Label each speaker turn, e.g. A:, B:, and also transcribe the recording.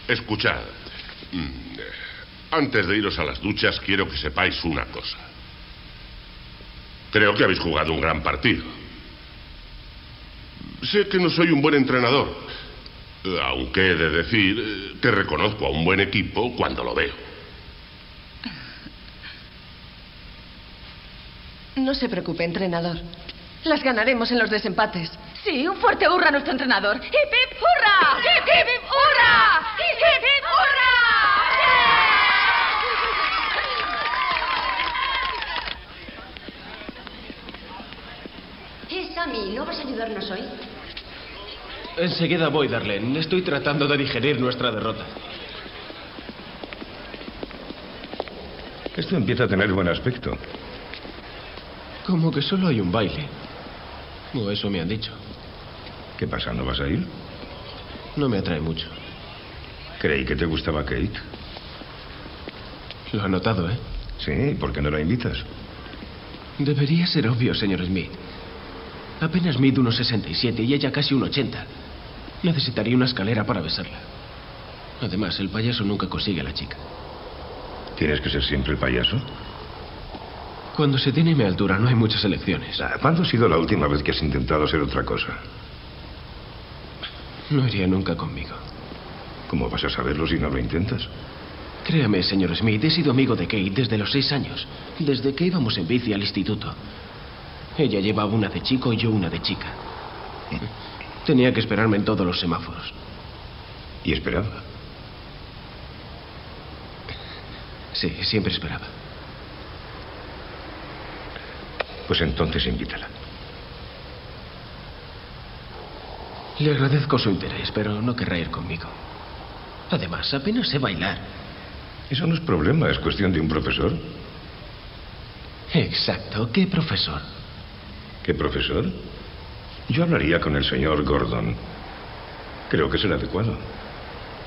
A: Escuchad. Antes de iros a las duchas, quiero que sepáis una cosa. Creo que habéis jugado un gran partido. Sé que no soy un buen entrenador, aunque he de decir que reconozco a un buen equipo cuando lo veo.
B: No se preocupe, entrenador. Las ganaremos en los desempates.
C: Sí, un fuerte hurra a nuestro entrenador. ¡Hip, hip, hurra! ¡Hip, hip, hurra! ¡Hip, hip, hurra!
D: Sammy, ¿no vas a ayudarnos hoy?
E: Enseguida voy, Darlene. Estoy tratando de digerir nuestra derrota.
F: Esto empieza a tener buen aspecto.
E: Como que solo hay un baile. O eso me han dicho.
F: ¿Qué pasa? ¿No vas a ir?
E: No me atrae mucho.
F: Creí que te gustaba Kate.
E: Lo ha notado, ¿eh?
F: Sí, ¿por qué no la invitas?
E: Debería ser obvio, señor Smith. Apenas mide 1,67 y ella casi 1,80. Necesitaría una escalera para besarla. Además, el payaso nunca consigue a la chica.
F: ¿Tienes que ser siempre el payaso?
E: Cuando se tiene mi altura no hay muchas elecciones.
F: ¿Cuándo ha sido la última vez que has intentado ser otra cosa?
E: No iría nunca conmigo.
F: ¿Cómo vas a saberlo si no lo intentas?
E: Créame, señor Smith, he sido amigo de Kate desde los 6 años. Desde que íbamos en bici al instituto. Ella llevaba una de chico y yo una de chica. Tenía que esperarme en todos los semáforos.
F: ¿Y esperaba?
E: Sí, siempre esperaba.
F: Pues entonces invítala.
E: Le agradezco su interés, pero no querrá ir conmigo. Además, apenas sé bailar.
F: Eso no es problema, es cuestión de un profesor.
E: Exacto. ¿Qué profesor?
F: ¿Qué profesor? Yo hablaría con el señor Gordon. Creo que es el adecuado.